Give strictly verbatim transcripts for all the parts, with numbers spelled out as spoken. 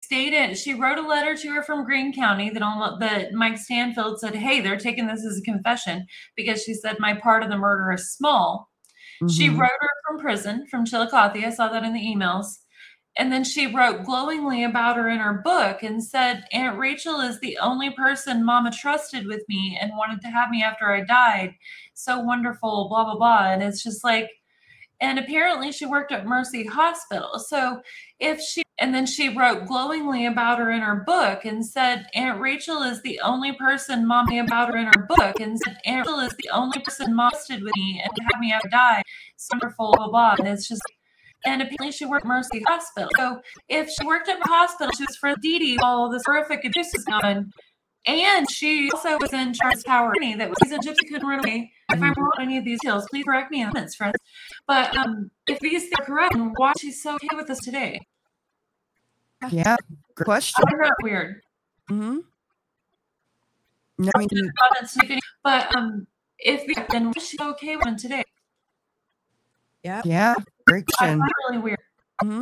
stayed in, she wrote a letter to her from Greene County that almost, that Mike Stanfield said, hey, they're taking this as a confession because she said my part of the murder is small. Mm-hmm. She wrote her from prison, from Chillicothe. I saw that in the emails. And then she wrote glowingly about her in her book and said, Aunt Rachel is the only person Mama trusted with me and wanted to have me after I died. So wonderful, blah, blah, blah. And it's just like, and apparently she worked at Mercy Hospital. So if she, and then she wrote glowingly about her in her book and said, Aunt Rachel is the only person mommy about her in her book and said, Aunt Rachel is the only person mom trusted with me and had me after I died. It's wonderful, blah, blah, blah. And it's just, and apparently she worked at Mercy Hospital. So if she worked at the hospital, she was for Dee Dee while this horrific abuse was going on. And she also was in Charles Power that was in Gypsy couldn't run away. If I'm wrong on any of these details, please correct me in the comments, friends. But um, if these things are correct, then why is she so okay with us today? Yeah, good question. I'm not weird. Mm-hmm. No, I mean, but um, if then why is she so okay with them today? Yeah, yeah, great question. That's really weird. Mm-hmm.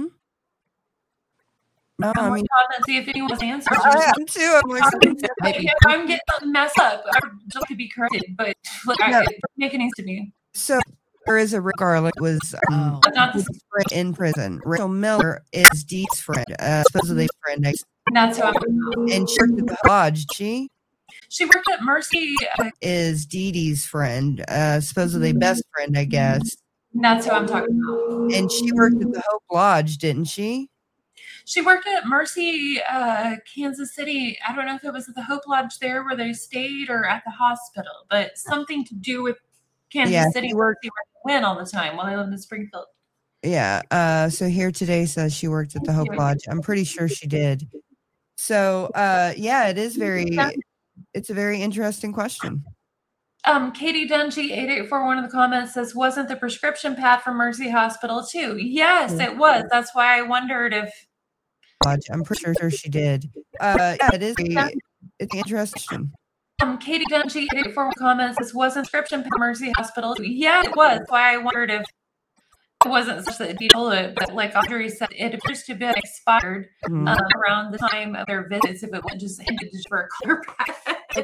No, I mean, see if anyone has answers. I am too. I'm like, if I'm getting something messed up, I would to be corrected, but like, no. I, it make it needs to be. So there is a Rick Garland was um, oh. his friend in prison. Rachel Miller is Dee's friend, uh, supposedly friend. That's who I'm talking about. And she worked at the lodge. She she worked at Mercy. Uh, is Dee Dee's friend, uh, supposedly mm-hmm. best friend, I guess. That's who I'm talking about. And she worked at the Hope Lodge, didn't she? She worked at Mercy, uh, Kansas City. I don't know if it was at the Hope Lodge there where they stayed or at the hospital, but something to do with Kansas yeah, City where they went all the time while they lived in Springfield. Yeah. Uh, so here today says she worked at the Hope Lodge. I'm pretty sure she did. So, uh, yeah, it is very, it's a very interesting question. Um, Katie Dungy eight eight four one in the comments says, wasn't the prescription pad from Mercy Hospital too? Yes, it was. That's why I wondered if. I'm pretty sure she did. Uh, yeah, it is. A, it's an interesting. Um, Katie Dungy eight eight four one comments says, wasn't prescription pad from Mercy Hospital? Yeah, it was. That's why I wondered if it wasn't such a detail, but like Audrey said, it appears to be expired mm-hmm. um, around the time of their visits. If it went just ended just for a clear pad.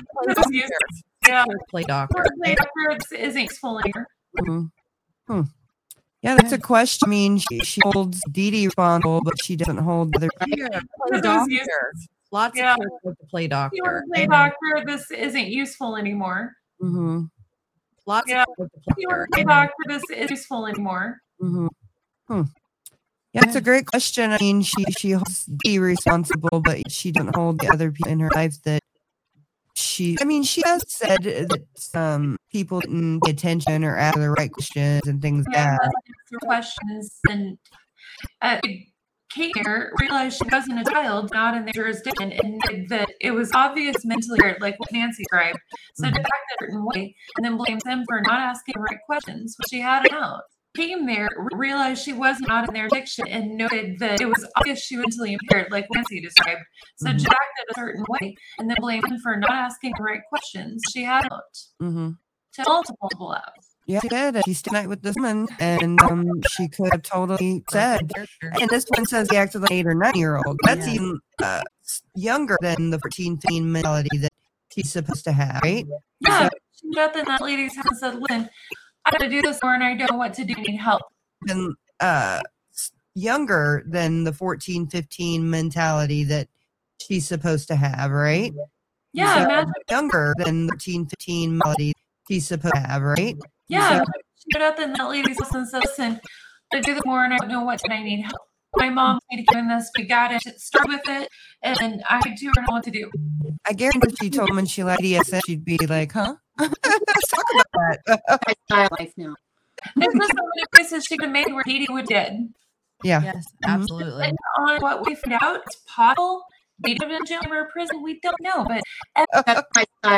Yeah, play doctor. Play doctor isn't useful anymore. Mm-hmm. Hmm. Yeah, that's a question. I mean, she, she holds Dee Dee responsible, but she doesn't hold other people. Play doctor. Lots yeah. of people to play doctor. You want to play doctor, this isn't useful anymore. Mm-hmm. Lots yeah. of people to play you want to play doctor, this isn't useful anymore. Mm-hmm. Hmm. Yeah, that's a great question. I mean, she, she holds Dee responsible, but she doesn't hold the other people in her life that she, I mean, she has said that um, people didn't pay attention or ask the right questions and things like yeah, that. Questions and uh, Kate here realized she wasn't a child, not in the jurisdiction, and that it was obvious mentally, like what Nancy described. So mm-hmm. to act a certain way and then blames them for not asking the right questions, which she had out. Came there, realized she was not in their addiction, and noted that it was obvious she was mentally impaired, like Nancy described. So mm-hmm. she acted a certain way, and then blamed him for not asking the right questions. She had out mm-hmm. to multiple labs. Yeah, she did. She stayed night with this woman, and um, she could have totally said. And this one says he acted like an eight or nine year old. That's yeah. even uh, younger than the fourteen, fifteen mentality that she's supposed to have, right? Yeah, so, she got in that lady's house and said, "Listen, I got to do this more, and I don't know what to do. I need help." And uh, younger than the fourteen, fifteen mentality that she's supposed to have, right? Yeah, so imagine younger than the fourteen, fifteen mentality she's supposed to have, right? Yeah, so, she got up in that lady's house and said, "Listen, I do this more, and I don't know what, and I need help. My mom made doing this. We got it. Start with it, and I do know what to do." I guarantee if she told him when she liked D S M, she'd be like, "Huh? Let's talk about that." I style life now. There's so many places she could make where Dee Dee would dead. Yeah. Yes, absolutely. And on what we found out, it's possible. Dee Dee would have been in jail or prison. We don't know, but that's my style.